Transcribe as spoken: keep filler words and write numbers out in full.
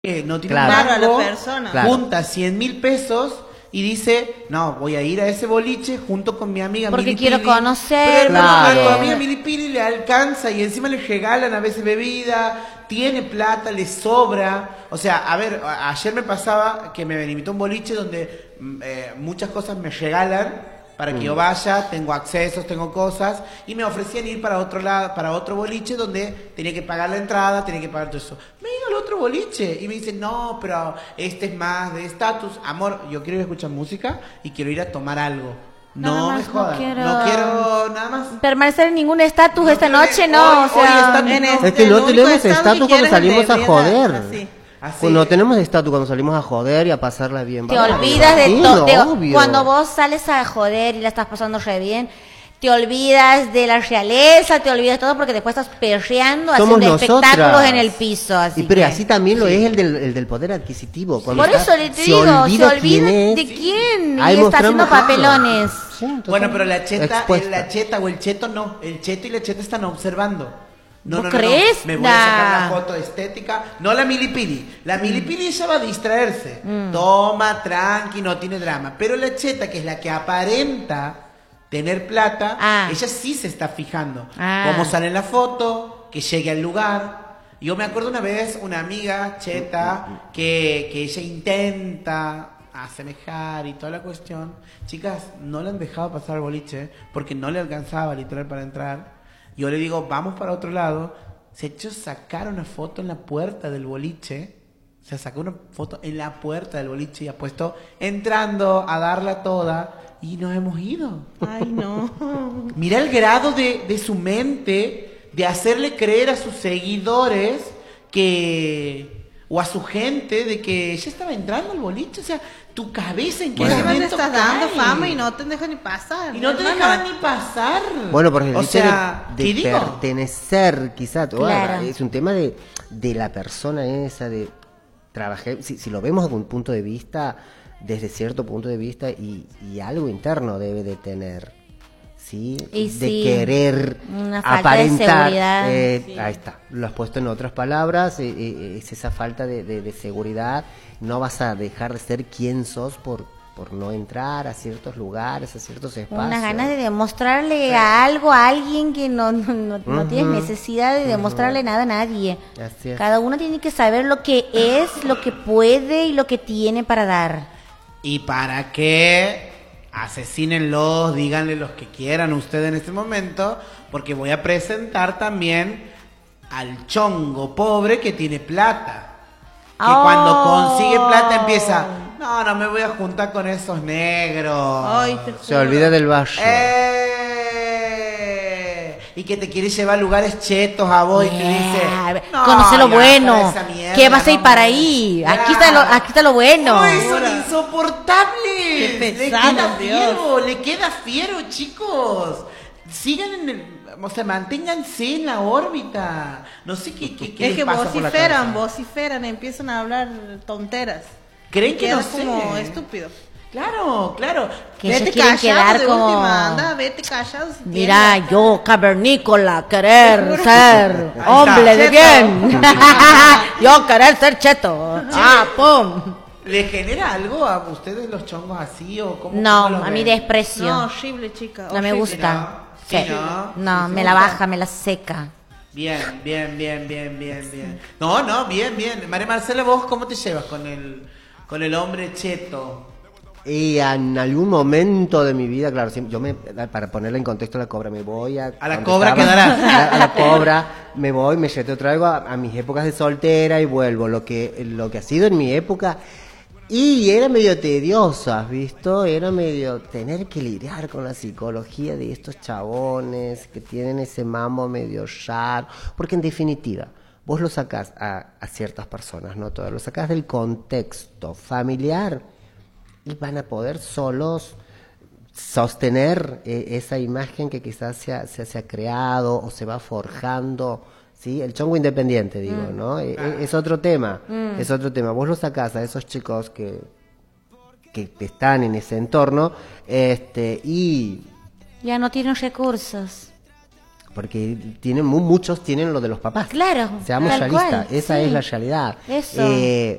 que no tiene Claro. un Claro, a mango, la persona. Claro. junta cien mil pesos y dice, no, voy a ir a ese boliche junto con mi amiga Porque Mili quiero Pili. conocer, Pero hermano, porque- a tu amiga Mili Pili le alcanza y encima le regalan a veces bebida, tiene plata, le sobra. O sea, a ver, a- ayer me pasaba que me invitó a un boliche donde mm, eh, muchas cosas me regalan para que yo vaya, tengo accesos, tengo cosas, y me ofrecían ir para otro lado, para otro boliche donde tenía que pagar la entrada, tenía que pagar todo eso. Me he ido al otro boliche y me dicen, no, pero este es más de estatus. Amor, yo quiero ir a escuchar música y quiero ir a tomar algo. No Nada me más, no jodan, quiero- no quiero nada más. Permanecer en ningún estatus No esta quiero noche, que no, hoy- o hoy sea... estatus en no. este- Es que no el único tenemos estatus estatus que cuando quieren es salimos a de joder. así. Así. Pues no tenemos estatus cuando salimos a joder y a pasarla bien. Te Vamos a olvidas de divertirnos, todo. obvio. Cuando vos sales a joder y la estás pasando re bien, te olvidas de la realeza, te olvidas de todo porque después estás perreando, Somos haciendo nosotras. espectáculos en el piso. Así Y pero que- así también lo es el del, el del poder adquisitivo. Cuando Por está- eso le te digo, se olvida quién es. de quién Ahí y está haciendo mostramos todo. papelones. Sí, entonces, Bueno, pero la cheta, expuesta. el- la cheta o el cheto no. El cheto y la cheta están observando. No, ¿Vos no, no, no. crees? Me voy a sacar Nah. la foto estética. No la milipili. La milipili ella va a distraerse. Mm. Toma, tranqui, no tiene drama. Pero la cheta, que es la que aparenta tener plata, Ah. ella sí se está fijando. Ah. Cómo sale en la foto, que llegue al lugar. Yo me acuerdo una vez, una amiga cheta, que, que ella intenta asemejar y toda la cuestión. Chicas, no le han dejado pasar al boliche porque no le alcanzaba literal para entrar. Yo le digo, vamos para otro lado. Se echó sacar una foto en la puerta del boliche. Se sacó una foto en la puerta del boliche y ha puesto entrando a darla toda y nos hemos ido. Ay, no. Mira el grado de, de su mente de hacerle creer a sus seguidores que o a su gente de que ella estaba entrando al boliche. O sea, tu cabeza en qué Encima te momento estás dando cae? fama y no te dejan ni pasar. Y no te hermana. dejaban ni pasar. Bueno, porque el o hecho sea, de, ¿qué de digo? pertenecer, quizá, bueno, Claro. es un tema de, de la persona esa, de trabajar, si, si lo vemos desde un punto de vista, desde cierto punto de vista, y, y algo interno debe de tener, ¿sí? Y de sí, querer una falta de aparentar, seguridad. eh, Sí. ahí está, lo has puesto en otras palabras, eh, eh, es esa falta de, de- de seguridad, no vas a dejar de ser quien sos por, por no entrar a ciertos lugares, a ciertos espacios. Unas ganas de demostrarle a algo a alguien que no, no, no, no Ujú. tienes necesidad de demostrarle nada a nadie. Así es. Cada uno tiene que saber lo que es, lo que puede y lo que tiene para dar. ¿Y para qué? Asesínenlos, díganle los que quieran ustedes en este momento, porque voy a presentar también al chongo pobre que tiene plata. Que Oh. cuando consigue plata empieza, no, no me voy a juntar con esos negros. Ay, te Se juro. olvida del barrio. ¡Eh! Y que te quiere llevar a lugares chetos a vos y te dice, no, conoce lo ya, bueno. para esa mierda, ¿Qué vas a ir no para me- ahí? Ya. Aquí está lo, aquí está lo bueno. ¡Ay, son insoportables! Qué le pesado, queda Dios. fiero, le queda fiero, chicos. Sigan en el, o sea, manténganse en la órbita. No sé qué, qué, qué Es les que pasa por la vociferan, cabeza. vociferan, empiezan a hablar tonteras. ¿Creen que no Quedas sé? como estúpido. Claro, claro. Que se vete quieren callado quedar de como... última, anda, vete callado. si Mira, tienes. yo, cavernícola, querer ser está, hombre de cheto. bien. Yo querer ser cheto. Ah, pum. ¿Le genera algo a ustedes los chongos así o cómo? No, cómo los a mí ven? desprecio. No, No, horrible, chica. me horrible. gusta. Sí, Sí. ¿no? No, Sí, me sí, la gusta. baja, me la seca. Bien, bien, bien, bien, bien, bien. No, no, bien, bien. María Marcela, ¿vos cómo te llevas con el, con el hombre cheto? Y en algún momento de mi vida, claro, siempre- yo me, para ponerla en contexto a la cobra, me voy a... A la donde cobra estaba- quedarás. A, a la cobra, me voy, me cheteo, traigo a, a mis épocas de soltera y vuelvo. Lo que, lo que ha sido en mi época... Y era medio tedioso, ¿has visto? Era medio tener que lidiar con la psicología de estos chabones que tienen ese mambo medio raro. Porque en definitiva, vos lo sacás a, a ciertas personas, no todas, lo sacás del contexto familiar y van a poder solos sostener eh, esa imagen que quizás se ha, se, se ha creado o se va forjando, ¿sí? El chongo independiente, digo, Mm. ¿no? Eh, eh, es otro tema, es otro tema. Vos lo sacás a esos chicos que, que están en ese entorno, este, y Ya no tienen recursos. Porque tienen mu- muchos tienen lo de los papás. Claro, Seamos tal realistas, cual, esa sí. es la realidad. Eso. Eh,